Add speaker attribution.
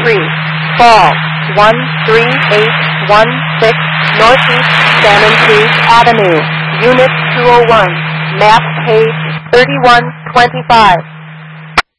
Speaker 1: Fall 13816 Northeast Salmon Creek Avenue, Unit 201, map page 3125.